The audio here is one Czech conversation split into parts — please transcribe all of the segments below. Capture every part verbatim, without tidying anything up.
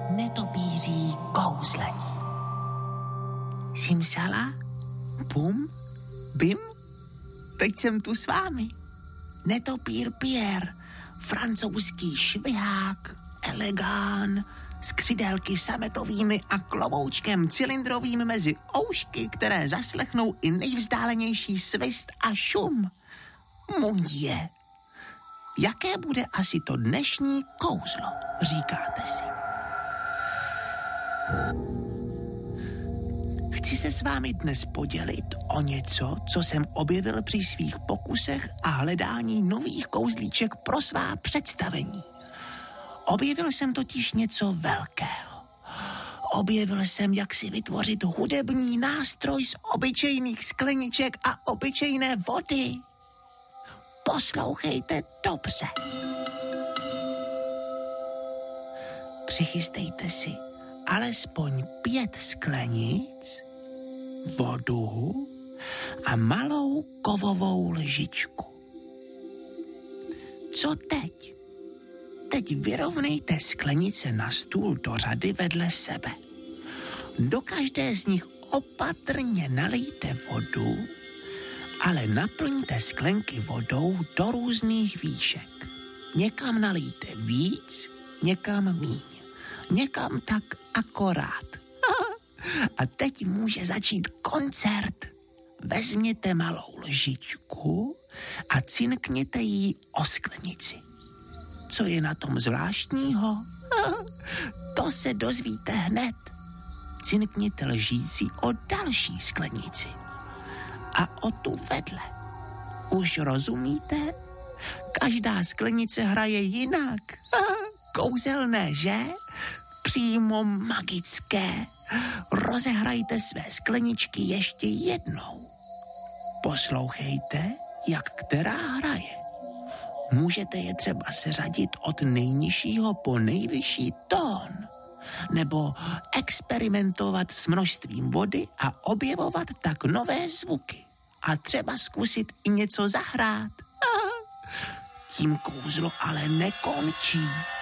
netopíří kouzlení. Simsala, bum, bim, teď jsem tu s vámi. Netopír Pierre, francouzský švihák, elegán, s křidélky sametovými a kloboučkem cylindrovým mezi oušky, které zaslechnou i nejvzdálenější svist a šum. Mundie. Jaké bude asi to dnešní kouzlo, říkáte si? Chci se s vámi dnes podělit o něco, co jsem objevil při svých pokusech a hledání nových kouzlíček pro svá představení. Objevil jsem totiž něco velkého. Objevil jsem, jak si vytvořit hudební nástroj z obyčejných skleniček a obyčejné vody. Poslouchejte dobře. Přichystejte si alespoň pět sklenic, vodu a malou kovovou lžičku. Co teď? Teď vyrovnejte sklenice na stůl do řady vedle sebe. Do každé z nich opatrně nalijte vodu, ale naplňte sklenky vodou do různých výšek. Někam nalijte víc, někam míň. Někam tak akorát. A teď může začít koncert. Vezměte malou lžičku a cinkněte jí o sklenici. Co je na tom zvláštního? To se dozvíte hned. Cinkněte lžící o další sklenici. A o tu vedle. Už rozumíte? Každá sklenice hraje jinak. Kouzelné, že? Přímo magické. Rozehrajte své skleničky ještě jednou. Poslouchejte, jak která hraje. Můžete je třeba seřadit od nejnižšího po nejvyšší tón. Nebo experimentovat s množstvím vody a objevovat tak nové zvuky. A třeba zkusit i něco zahrát. Tím kouzlo ale nekončí.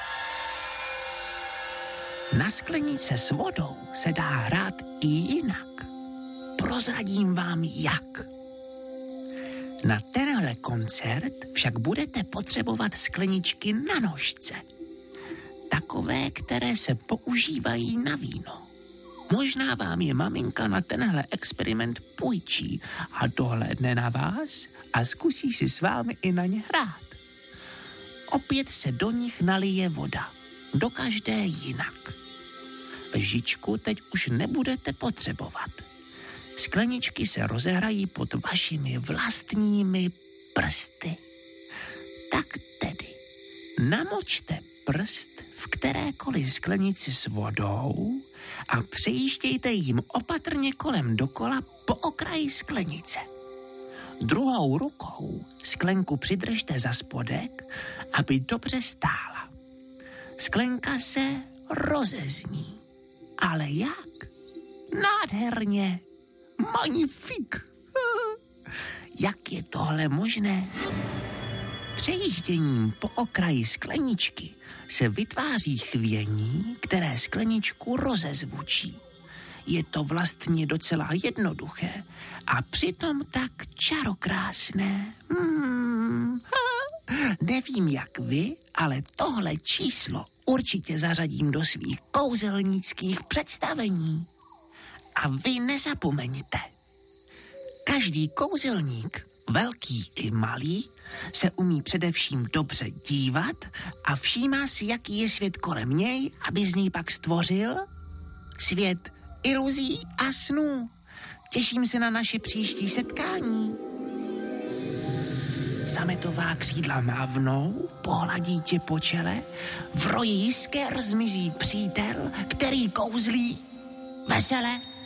Na sklenice s vodou se dá hrát i jinak. Prozradím vám jak. Na tenhle koncert však budete potřebovat skleničky na nožce. Takové, které se používají na víno. Možná vám je maminka na tenhle experiment půjčí a dohlédne na vás a zkusí si s vámi i na ně hrát. Opět se do nich nalije voda. Do každé jinak. Lžičku teď už nebudete potřebovat. Skleničky se rozehrají pod vašimi vlastními prsty. Tak tedy, namočte prst v kterékoliv sklenici s vodou a přejíždějte jim opatrně kolem dokola po okraji sklenice. Druhou rukou sklenku přidržte za spodek, aby dobře stála. Sklenka se rozezní. Ale jak? Nádherně. Magnifik. Jak je tohle možné? Přejížděním po okraji skleničky se vytváří chvění, které skleničku rozezvučí. Je to vlastně docela jednoduché a přitom tak čarokrásné. Hmm. Nevím jak vy, ale tohle číslo určitě zařadím do svých kouzelnických představení. A vy nezapomeňte. Každý kouzelník, velký i malý, se umí především dobře dívat a všímá si, jaký je svět kolem něj, aby z něj pak stvořil svět iluzí a snů. Těším se na naše příští setkání. Sametová křídla mávnou, pohladí tě po čele, v roji jisker zmizí přítel, který kouzlí vesele.